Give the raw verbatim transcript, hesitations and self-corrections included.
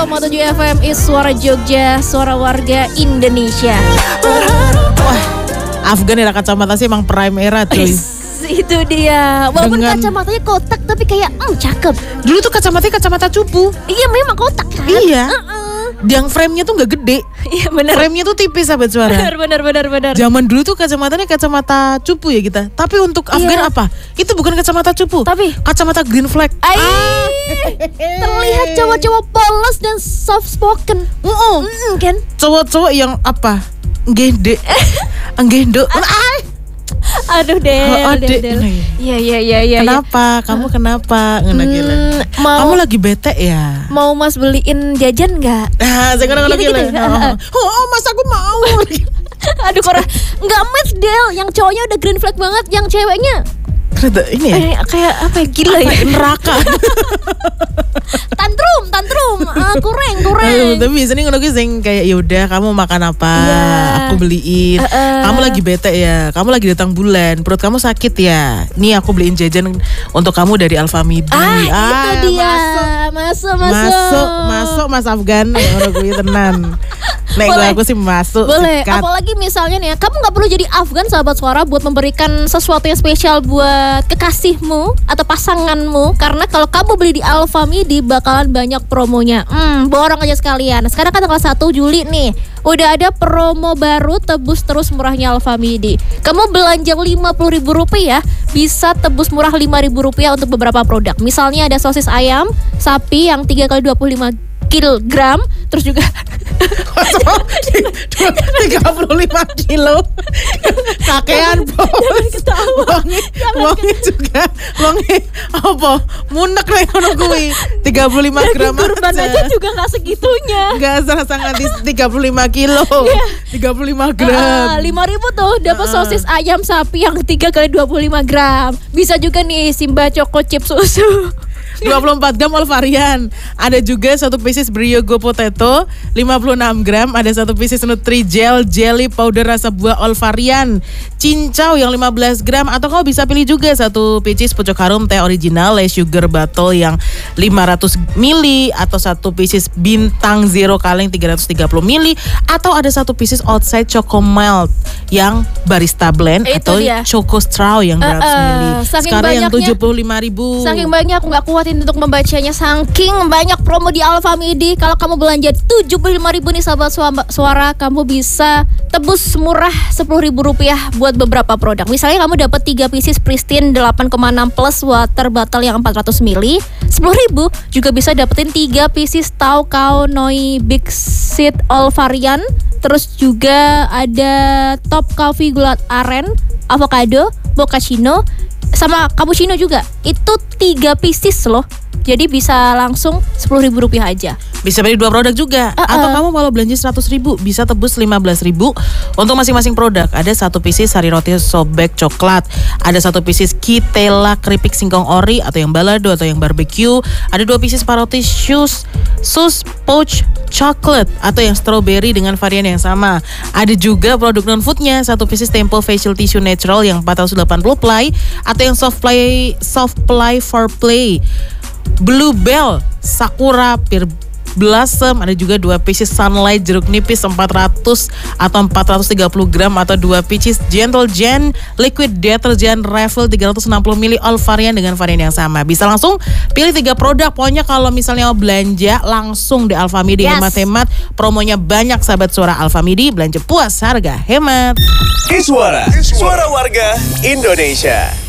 koma tujuh F M is Suara Jogja, suara warga Indonesia. Wah, Afgan era kacamata sih emang prime era cuy. Itu dia. Walaupun Dengan... kacamatanya kotak tapi kayak hmm, cakep. Dulu tuh kacamatanya kacamata cupu. Iya memang kotak kan. Iya. Uh-uh. Yang frame-nya tuh gak gede. Iya benar. Frame-nya tuh tipis sahabat suara. Benar benar benar benar. Zaman dulu tuh kacamatanya kacamata cupu ya kita. Tapi untuk Afgan iya. apa? Itu bukan kacamata cupu. Tapi kacamata green flag. Ay, ah. Terlihat cowok-cowok polos dan soft spoken. Uh-uh. Mm, kan? Cowok-cowok yang apa? Gede. Anggendo. Aduh Del, oh, Del, Del. Iya iya iya iya. Kenapa? Ya. Kamu kenapa? Hmm, mau, kamu lagi bete ya? Mau Mas beliin jajan nggak? Nah, sekarang lagi gitu, gitu. Oh, oh, Mas aku mau. Aduh Korah, nggak match Del. Yang cowoknya udah green flag banget, yang ceweknya ini ya? Eh, kayak apa ya, gila apa, ya? Neraka. Tantrum, tantrum, uh, kurang, kurang. Aduh, tapi biasanya ngono sing kayak yaudah kamu makan apa, yeah. aku beliin. Uh, uh. Kamu lagi bete ya, kamu lagi datang bulan, perut kamu sakit ya. Nih aku beliin jajan untuk kamu dari Alfamidi. Ah, ah itu dia. Masuk, masuk, masuk, masuk, masuk Mas Afgan. Ngono kuwi tenan. Nek aku sih masuk. Boleh. Sekat. Apalagi misalnya nih, kamu nggak perlu jadi Afgan sahabat suara buat memberikan sesuatu yang spesial buat kekasihmu atau pasanganmu, karena kalau kamu beli di Alfamidi bakalan banyak promonya. Hmm, borong aja sekalian. Sekarang kan tanggal satu Juli nih, udah ada promo baru tebus terus murahnya Alfamidi. Kamu belanja lima puluh ribu rupiah bisa tebus murah lima ribu rupiah untuk beberapa produk. Misalnya ada sosis ayam sapi yang tiga kali dua puluh lima kilogram, terus juga tiga puluh lima kilo kakean bos. Wongi wongi juga wongi apa munek nek ngono kuwi tiga puluh lima gram kurban aja juga nggak segitunya, nggak sangat-sangat tiga puluh lima kilo tiga puluh lima gram lima ribu tuh dapat sosis ayam sapi yang tiga kali dua puluh lima gram. Bisa juga nih Simba Choco Chip susu dua puluh empat gram all varian. Ada juga satu pieces Brio Go Potato lima puluh enam gram. Ada satu pieces Nutri-Gel Jelly Powder rasa buah all varian, cincau yang lima belas gram. Atau kamu bisa pilih juga satu pieces Pucuk Harum Teh Original Less Sugar Bottle yang lima ratus mililiter, atau satu pieces Bintang Zero Kaleng tiga ratus tiga puluh mililiter, atau ada satu pieces Outside Choco Melt yang Barista Blend. Itu atau dia. Choco Straw yang dua ratus mililiter. Uh, uh, Sekarang yang tujuh puluh lima ribu. Saking banyak aku gak kuat untuk membacanya, saking banyak promo di Alfamidi. Kalau kamu belanja tujuh puluh lima ribu nih sahabat suara, kamu bisa tebus murah sepuluh ribu rupiah buat beberapa produk. Misalnya kamu dapat tiga pieces Pristine delapan koma enam plus water bottle yang empat ratus mililiter, sepuluh ribu. Juga bisa dapetin tiga pieces Tau Kau Noi Big Seed all varian. Terus juga ada Top Coffee Gula Aren, avocado, mochaccino, sama cappuccino juga. Itu tiga pieces loh. Jadi bisa langsung sepuluh ribu rupiah aja. Bisa beli dua produk juga. Uh-uh. Atau kamu kalau belanja seratus ribu bisa tebus lima belas ribu untuk masing-masing produk. Ada satu pieces sari roti sobek coklat, ada satu pieces Kitela keripik singkong ori atau yang balado atau yang barbecue, ada dua pieces paroti sus sus pouch chocolate atau yang strawberry dengan varian yang sama. Ada juga produk non foodnya, satu pieces Tempo facial tissue natural yang empat ratus delapan puluh ply atau yang soft play soft ply for play. Bluebell, Sakura, Pear Blossom, ada juga dua pieces Sunlight jeruk nipis empat ratus atau empat ratus tiga puluh gram, atau dua pieces Gentle Gen liquid detergent refill tiga ratus enam puluh mililiter all varian dengan varian yang sama. Bisa langsung pilih tiga produk. Pokoknya kalau misalnya mau belanja langsung di Alfamidi, yes. Hemat-hemat, promonya banyak sahabat suara Alfamidi, belanja puas harga hemat. Iswara, Suara Warga Indonesia.